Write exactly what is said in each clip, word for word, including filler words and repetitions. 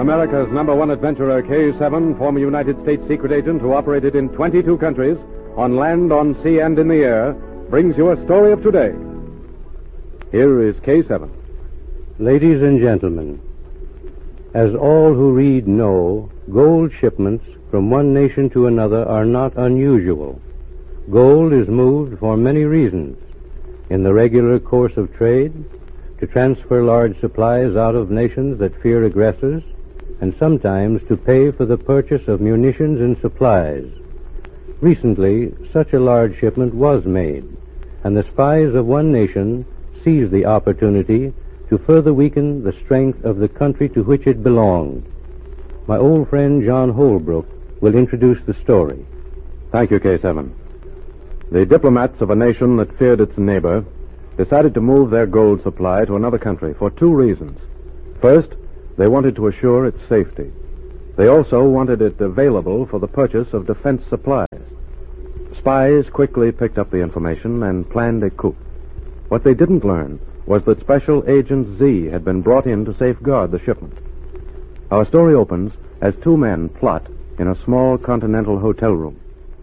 America's number one adventurer, K seven, former United States secret agent who operated in twenty-two countries, on land, on sea, and in the air, brings you a story of today. Here is K seven. Ladies and gentlemen, as all who read know, gold shipments from one nation to another are not unusual. Gold is moved for many reasons. In the regular course of trade, to transfer large supplies out of nations that fear aggressors, and sometimes to pay for the purchase of munitions and supplies. Recently, such a large shipment was made, and the spies of one nation seized the opportunity to further weaken the strength of the country to which it belonged. My old friend John Holbrook will introduce the story. Thank you, K seven. The diplomats of a nation that feared its neighbor decided to move their gold supply to another country for two reasons. First, they wanted to assure its safety. They also wanted it available for the purchase of defense supplies. Spies quickly picked up the information and planned a coup. What they didn't learn was that Special Agent Z had been brought in to safeguard the shipment. Our story opens as two men plot in a small continental hotel room.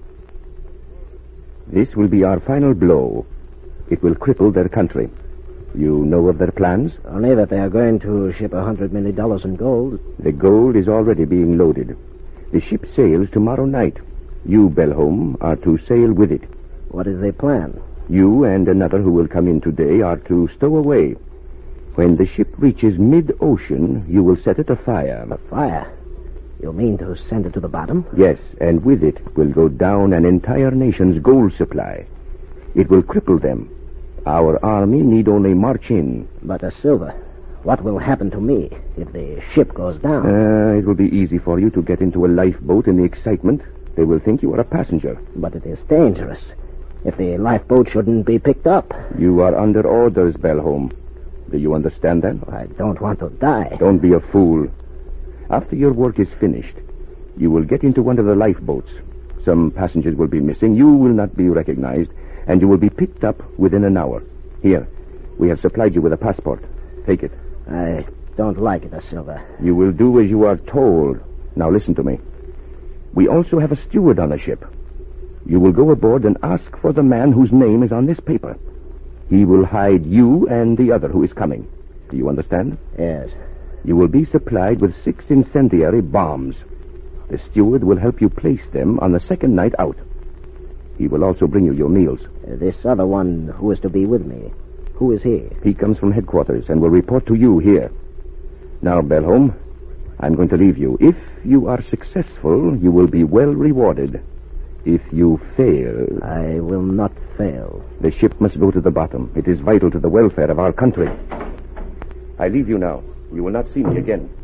This will be our final blow. It will cripple their country. You know of their plans? Only that they are going to ship a hundred million dollars in gold. The gold is already being loaded. The ship sails tomorrow night. You, Bellholm, are to sail with it. What is their plan? You and another who will come in today are to stow away. When the ship reaches mid-ocean, you will set it afire. A fire? You mean to send it to the bottom? Yes, and with it will go down an entire nation's gold supply. It will cripple them. Our army need only march in. But, uh, Silver, what will happen to me if the ship goes down? Uh, it will be easy for you to get into a lifeboat in the excitement. They will think you are a passenger. But it is dangerous. If the lifeboat shouldn't be picked up. You are under orders, Bellholm. Do you understand that? I don't want to die. Don't be a fool. After your work is finished, you will get into one of the lifeboats. Some passengers will be missing. You will not be recognized, and you will be picked up within an hour. Here, we have supplied you with a passport. Take it. I don't like it, Silver. You will do as you are told. Now listen to me. We also have a steward on the ship. You will go aboard and ask for the man whose name is on this paper. He will hide you and the other who is coming. Do you understand? Yes. You will be supplied with six incendiary bombs. The steward will help you place them on the second night out. He will also bring you your meals. Uh, this other one who is to be with me, who is he? He comes from headquarters and will report to you here. Now, Bellholm, I'm going to leave you. If you are successful, you will be well rewarded. If you fail... I will not fail. The ship must go to the bottom. It is vital to the welfare of our country. I leave you now. You will not see me again.